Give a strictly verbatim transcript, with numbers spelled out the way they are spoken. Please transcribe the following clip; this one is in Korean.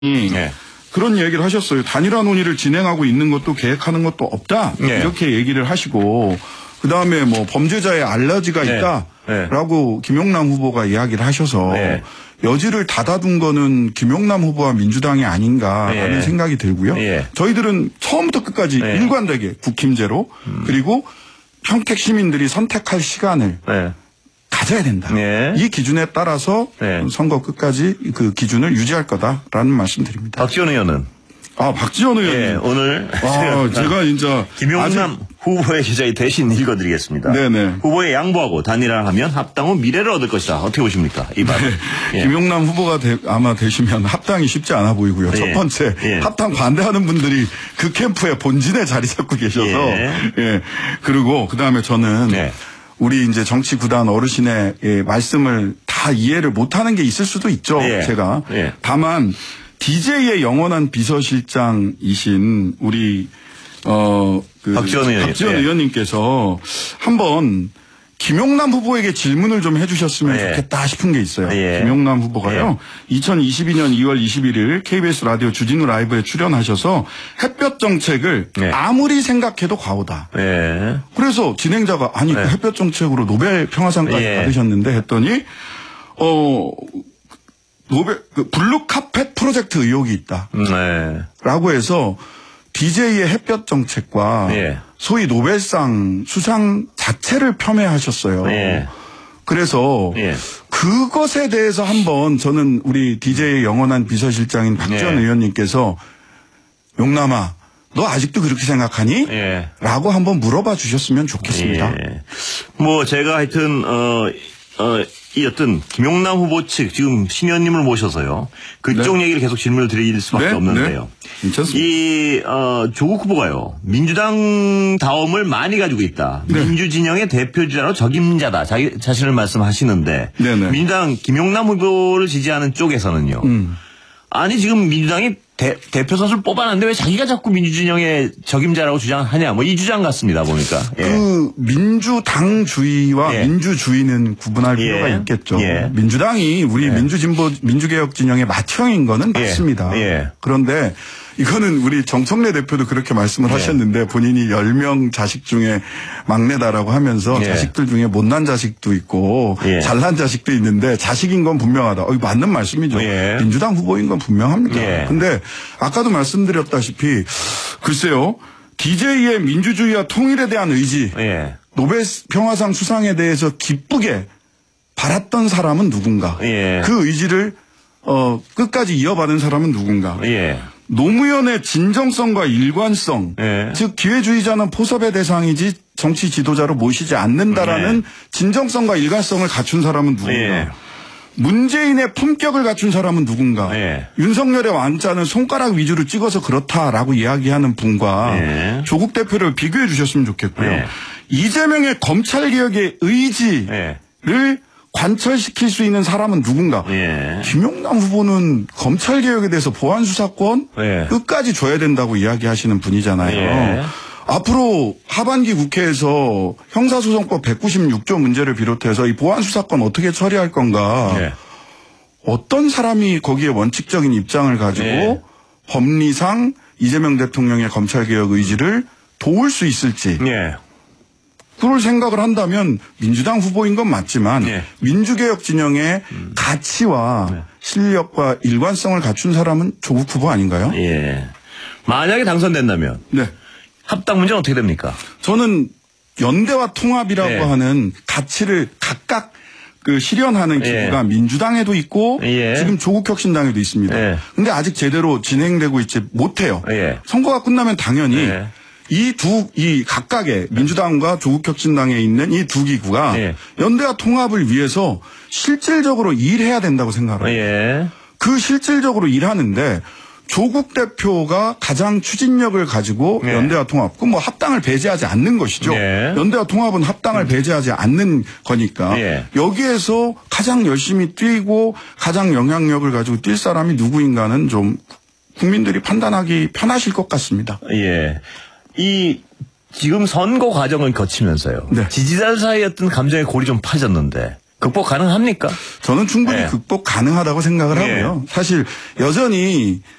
네. 그런 얘기를 하셨어요. 단일화 논의를 진행하고 있는 것도 계획하는 것도 없다. 네. 이렇게 얘기를 하시고 그다음에 뭐 범죄자의 알러지가 네. 있다라고 네. 김용남 후보가 이야기를 하셔서 네. 여지를 닫아둔 거는 김용남 후보와 민주당이 아닌가라는 네. 생각이 들고요. 네. 저희들은 처음부터 끝까지 네. 일관되게 국힘제로 음. 그리고 평택 시민들이 선택할 시간을 네. 가져야 된다. 네. 이 기준에 따라서 네. 선거 끝까지 그 기준을 유지할 거다라는 말씀드립니다. 박지원 의원은? 아, 박지원 의원님. 예, 오늘. 아, 제가 진짜. 김용남 후보의 기자에 대신 읽어드리겠습니다. 네네. 후보에 양보하고 단일화를 하면 합당 후 미래를 얻을 것이다. 어떻게 보십니까? 이 말. 네. 예. 김용남 후보가 되, 아마 되시면 합당이 쉽지 않아 보이고요. 예. 첫 번째. 예. 합당 반대하는 분들이 그 캠프의 본진에 자리 잡고 계셔서. 예. 예. 그리고 그 다음에 저는. 예. 우리 이제 정치 구단 어르신의 예, 말씀을 다 이해를 못하는 게 있을 수도 있죠. 예. 제가. 예. 다만 디제이의 영원한 비서실장이신 우리 어 그 박지원, 의원. 박지원 예. 의원님께서 한번 김용남 후보에게 질문을 좀 해주셨으면 예. 좋겠다 싶은 게 있어요. 예. 김용남 후보가요. 예. 이천이십이 년 이월 이십일일 케이비에스 라디오 주진우 라이브에 출연하셔서 햇볕 정책을 예. 아무리 생각해도 과오다. 예. 그래서 진행자가 아니 예. 그 햇볕 정책으로 노벨 평화상까지 예. 받으셨는데 했더니 어 노벨 그 블루 카펫 프로젝트 의혹이 있다. 네. 라고 해서 디제이의 햇볕 정책과 네. 소위 노벨상 수상 자체를 폄훼하셨어요. 네. 그래서 네. 그것에 대해서 한번 저는 우리 디제이의 영원한 비서실장인 박지원 네. 의원님께서 용남아 너 아직도 그렇게 생각하니? 네. 라고 한번 물어봐 주셨으면 좋겠습니다. 네. 뭐 제가 하여튼 어, 어, 이 어떤 김용남 후보 측 지금 신 의원님을 모셔서요. 그쪽 네. 얘기를 계속 질문을 드릴 수밖에 네. 없는데요. 네. 괜찮습니다. 이 어, 조국 후보가요. 민주당 다움을 많이 가지고 있다. 네. 민주진영의 대표주자로 적임자다. 자기 자신을 말씀하시는데 네, 네. 민주당 김용남 후보를 지지하는 쪽에서는요. 음. 아니 지금 민주당이 대, 대표 선수를 뽑아놨는데 왜 자기가 자꾸 민주진영의 적임자라고 주장하냐. 뭐 이 주장 같습니다. 보니까. 예. 그 민주당주의와 예. 민주주의는 구분할 예. 필요가 있겠죠. 예. 민주당이 우리 예. 민주진보 민주개혁 진영의 맏형인 거는 맞습니다. 예. 예. 그런데 이거는 우리 정청래 대표도 그렇게 말씀을 예. 하셨는데 본인이 열 명 자식 중에 막내다라고 하면서 예. 자식들 중에 못난 자식도 있고 예. 잘난 자식도 있는데 자식인 건 분명하다. 어, 맞는 말씀이죠. 예. 민주당 후보인 건 분명합니다. 예. 근데 아까도 말씀드렸다시피 글쎄요. 디제이의 민주주의와 통일에 대한 의지 예. 노벨 평화상 수상에 대해서 기쁘게 바랐던 사람은 누군가. 예. 그 의지를 어, 끝까지 이어받은 사람은 누군가. 예. 노무현의 진정성과 일관성, 예. 즉 기회주의자는 포섭의 대상이지 정치 지도자로 모시지 않는다라는 예. 진정성과 일관성을 갖춘 사람은 누군가. 예. 문재인의 품격을 갖춘 사람은 누군가. 예. 윤석열의 왕자는 손가락 위주로 찍어서 그렇다라고 이야기하는 분과 예. 조국 대표를 비교해 주셨으면 좋겠고요. 예. 이재명의 검찰개혁의 의지를 예. 관철시킬 수 있는 사람은 누군가. 예. 김용남 후보는 검찰개혁에 대해서 보안수사권 예. 끝까지 줘야 된다고 이야기하시는 분이잖아요. 예. 앞으로 하반기 국회에서 형사소송법 백구십육 조 문제를 비롯해서 이 보안수사권 어떻게 처리할 건가. 예. 어떤 사람이 거기에 원칙적인 입장을 가지고 예. 법리상 이재명 대통령의 검찰개혁 의지를 도울 수 있을지. 예. 그럴 생각을 한다면 민주당 후보인 건 맞지만 예. 민주개혁 진영의 음. 가치와 네. 실력과 일관성을 갖춘 사람은 조국 후보 아닌가요? 예. 만약에 당선된다면 네. 합당 문제는 어떻게 됩니까? 저는 연대와 통합이라고 예. 하는 가치를 각각 그 실현하는 기구가 예. 민주당에도 있고 예. 지금 조국혁신당에도 있습니다. 그런데 예. 아직 제대로 진행되고 있지 못해요. 예. 선거가 끝나면 당연히 예. 이 두, 이 각각의 민주당과 조국혁신당에 있는 이 두 기구가 예. 연대와 통합을 위해서 실질적으로 일해야 된다고 생각합니다. 예. 그 실질적으로 일하는데 조국 대표가 가장 추진력을 가지고 예. 연대와 통합, 그 뭐 합당을 배제하지 않는 것이죠. 예. 연대와 통합은 합당을 음. 배제하지 않는 거니까 예. 여기에서 가장 열심히 뛰고 가장 영향력을 가지고 뛸 사람이 누구인가는 좀 국민들이 판단하기 편하실 것 같습니다. 예. 이 지금 선거 과정을 거치면서요. 네. 지지자들 사이에 어떤 감정의 골이 좀 파졌는데 극복 가능합니까? 저는 충분히 예. 극복 가능하다고 생각을 예. 하고요. 사실 여전히